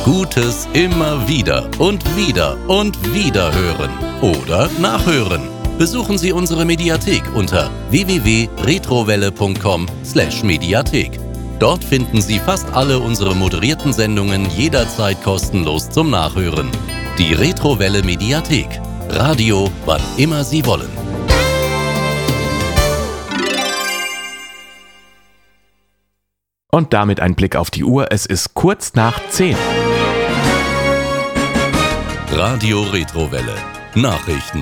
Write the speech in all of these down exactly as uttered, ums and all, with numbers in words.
Gutes immer wieder und wieder und wieder hören oder nachhören. Besuchen Sie unsere Mediathek unter w w w punkt retrowelle punkt com slash Mediathek. Dort finden Sie fast alle unsere moderierten Sendungen jederzeit kostenlos zum Nachhören. Die Retrowelle Mediathek. Radio, wann immer Sie wollen. Und damit ein Blick auf die Uhr. Es ist kurz nach zehn. Radio Retrowelle. Nachrichten.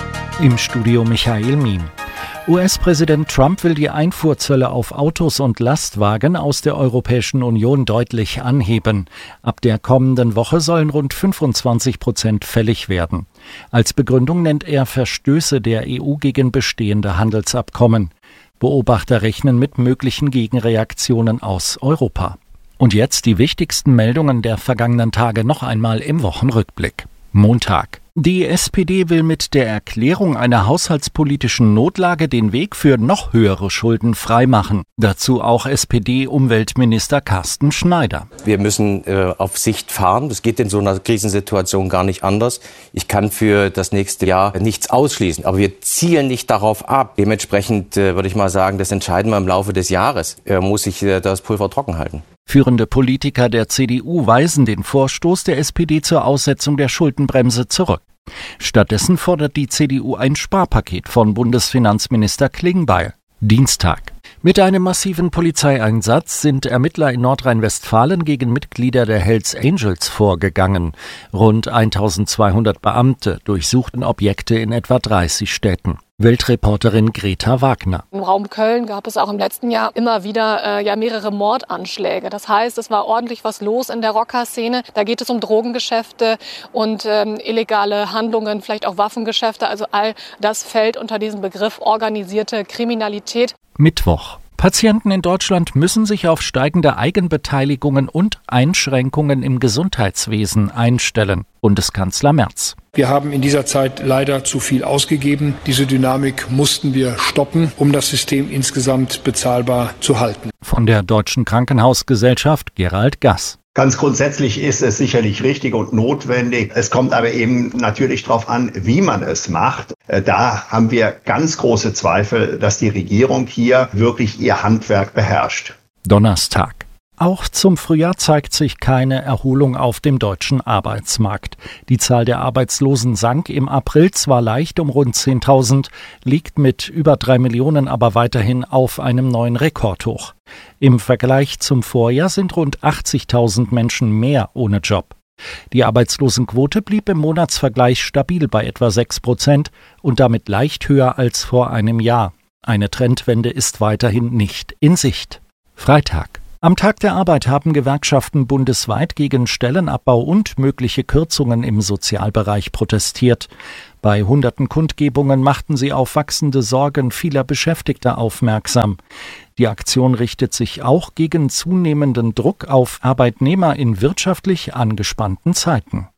Im Studio Michael Miem. U S-Präsident Trump will die Einfuhrzölle auf Autos und Lastwagen aus der Europäischen Union deutlich anheben. Ab der kommenden Woche sollen rund fünfundzwanzig Prozent fällig werden. Als Begründung nennt er Verstöße der E U gegen bestehende Handelsabkommen. Beobachter rechnen mit möglichen Gegenreaktionen aus Europa. Und jetzt die wichtigsten Meldungen der vergangenen Tage noch einmal im Wochenrückblick. Montag. Die S P D will mit der Erklärung einer haushaltspolitischen Notlage den Weg für noch höhere Schulden freimachen. Dazu auch S P D-Umweltminister Carsten Schneider. Wir müssen äh, auf Sicht fahren. Das geht in so einer Krisensituation gar nicht anders. Ich kann für das nächste Jahr nichts ausschließen. Aber wir zielen nicht darauf ab. Dementsprechend äh, würde ich mal sagen, das entscheiden wir im Laufe des Jahres. Äh, muss ich äh, das Pulver trocken halten. Führende Politiker der C D U weisen den Vorstoß der S P D zur Aussetzung der Schuldenbremse zurück. Stattdessen fordert die C D U ein Sparpaket von Bundesfinanzminister Klingbeil. Dienstag. Mit einem massiven Polizeieinsatz sind Ermittler in Nordrhein-Westfalen gegen Mitglieder der Hells Angels vorgegangen. Rund eintausendzweihundert Beamte durchsuchten Objekte in etwa dreißig Städten. Weltreporterin Greta Wagner. Im Raum Köln gab es auch im letzten Jahr immer wieder äh, ja mehrere Mordanschläge. Das heißt, es war ordentlich was los in der Rocker-Szene. Da geht es um Drogengeschäfte und ähm, illegale Handlungen, vielleicht auch Waffengeschäfte. Also all das fällt unter diesen Begriff organisierte Kriminalität. Mittwoch. Patienten in Deutschland müssen sich auf steigende Eigenbeteiligungen und Einschränkungen im Gesundheitswesen einstellen. Bundeskanzler Merz. Wir haben in dieser Zeit leider zu viel ausgegeben. Diese Dynamik mussten wir stoppen, um das System insgesamt bezahlbar zu halten. Von der Deutschen Krankenhausgesellschaft Gerald Gass. Ganz grundsätzlich ist es sicherlich richtig und notwendig. Es kommt aber eben natürlich darauf an, wie man es macht. Da haben wir ganz große Zweifel, dass die Regierung hier wirklich ihr Handwerk beherrscht. Donnerstag. Auch zum Frühjahr zeigt sich keine Erholung auf dem deutschen Arbeitsmarkt. Die Zahl der Arbeitslosen sank im April zwar leicht um rund zehntausend, liegt mit über drei Millionen aber weiterhin auf einem neuen Rekordhoch. Im Vergleich zum Vorjahr sind rund achtzigtausend Menschen mehr ohne Job. Die Arbeitslosenquote blieb im Monatsvergleich stabil bei etwa sechs Prozent und damit leicht höher als vor einem Jahr. Eine Trendwende ist weiterhin nicht in Sicht. Freitag. Am Tag der Arbeit haben Gewerkschaften bundesweit gegen Stellenabbau und mögliche Kürzungen im Sozialbereich protestiert. Bei hunderten Kundgebungen machten sie auf wachsende Sorgen vieler Beschäftigter aufmerksam. Die Aktion richtet sich auch gegen zunehmenden Druck auf Arbeitnehmer in wirtschaftlich angespannten Zeiten.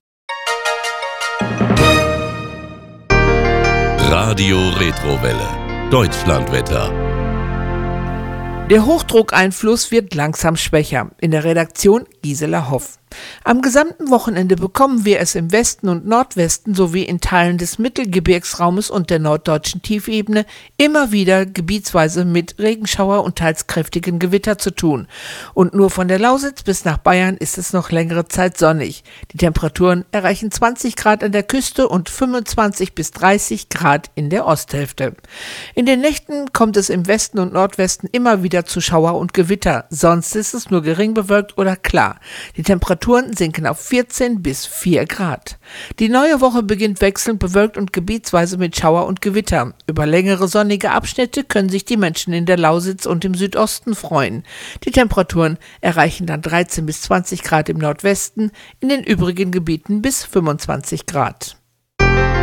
Radio Retrowelle. Deutschlandwetter. Der Hochdruckeinfluss wird langsam schwächer. In der Redaktion Gisela Hoff. Am gesamten Wochenende bekommen wir es im Westen und Nordwesten sowie in Teilen des Mittelgebirgsraumes und der norddeutschen Tiefebene immer wieder gebietsweise mit Regenschauer und teils kräftigen Gewitter zu tun. Und nur von der Lausitz bis nach Bayern ist es noch längere Zeit sonnig. Die Temperaturen erreichen zwanzig Grad an der Küste und fünfundzwanzig bis dreißig Grad in der Osthälfte. In den Nächten kommt es im Westen und Nordwesten immer wieder zu Schauer und Gewitter. Sonst ist es nur gering bewölkt oder klar. Die Temperaturen sinken auf vierzehn bis vier Grad. Die neue Woche beginnt wechselnd bewölkt und gebietsweise mit Schauer und Gewitter. Über längere sonnige Abschnitte können sich die Menschen in der Lausitz und im Südosten freuen. Die Temperaturen erreichen dann dreizehn bis zwanzig Grad im Nordwesten, in den übrigen Gebieten bis fünfundzwanzig Grad.